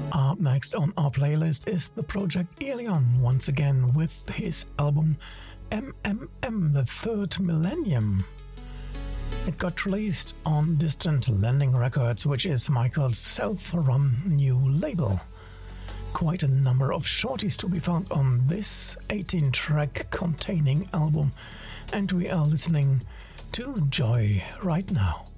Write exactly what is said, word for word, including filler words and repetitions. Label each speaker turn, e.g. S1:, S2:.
S1: Up next on our playlist is the project Aelion, once again with his album M M M, The Third Millennium. It got released on Distant Landing Records, which is Michael's self-run new label. Quite a number of shorties to be found on this eighteen-track containing album, and we are listening to Joy right now.